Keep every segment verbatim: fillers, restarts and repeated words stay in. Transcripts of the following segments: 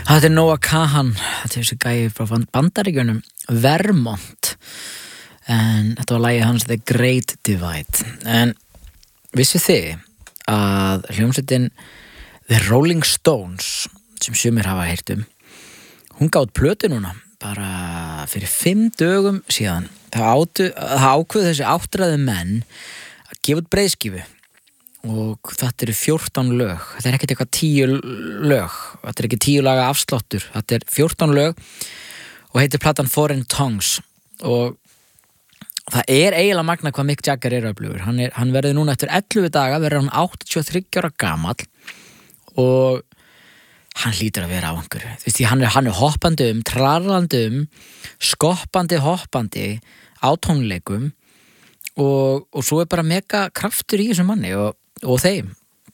Þetta er Noah Kahan, þetta er þessi gæi frá Bandaríkjunum, Vermont, en þetta var lagið hans The Great Divide. En vissu þið að hljómsveitin The Rolling Stones, sem sumir hafa heyrt um, hún gátt plötu núna, bara fyrir fimm dögum síðan. Það, átu, það ákveðu þessi áttræðu menn að gefa út breiðskífu. Og þetta eru fjórtán lög. Þetta er ekkert eitthvað tíu lög. Þetta er ekki tíu laga afsláttur. Þetta er fjórtán lög og heitir platan Foreign Tongues. Og það er eiginlega magna hvað Mick Jagger er öflugur. Hann, er, hann verður núna eftir ellefu daga, verður hann áttatíu og þriggja ára gamall og hann hlýtur að vera á einhverju. Þú veist, hann er, hann er hoppandi um, trarrandi um, skoppandi, hoppandi á tónleikum og, og svo er bara mega kraftur í þessum manni og og þeim.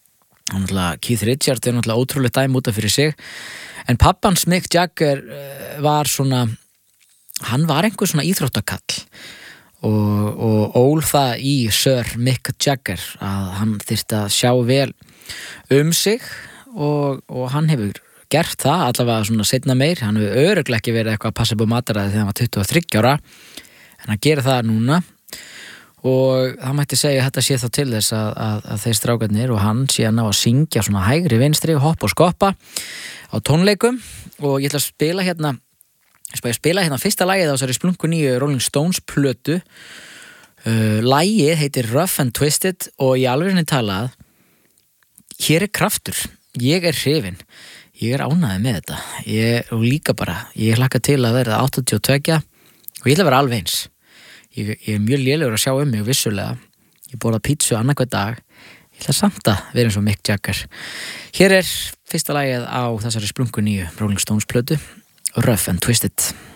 Keith Richards er náttúrulega ótrúlega dæmi út af fyrir sig, en pappans Mick Jagger var svona, hann var einhver svona íþróttakall og, og ól það í Sir Mick Jagger að hann þyrfti að sjá vel um sig og, og hann hefur gert það allavega svona seinna meir. Hann hefur örugglega ekki verið eitthvað að passa upp á mataræði þegar hann var tuttugu og þriggja ára, en hann gerir það núna. Og það mætti segja að þetta sé þá til þess að, að, að þeir strákarnir og hann sé að ná að syngja svona hægri vinstri, hoppa og skoppa á tónleikum. Og ég ætla að spila hérna ég ætla að spila hérna fyrsta lagið á þessari splunku nýju Rolling Stones plötu. uh, Lagið heitir Rough and Twisted og í alvörinni talað, hér er kraftur, ég er hrifinn, ég er ánægður með þetta, ég, og líka bara ég hlakka til að verða áttatíu og tvö og ég ætla að vera alveg eins. Ég, ég er mjög lélegur að sjá um mig vissulega. Ég borða pítsu annað hver dag. Ég ætla samt að vera eins og Mick Jagger. Hér er fyrsta lagið á þessari splunku nýju Rolling Stones plötu, Rough and Twisted.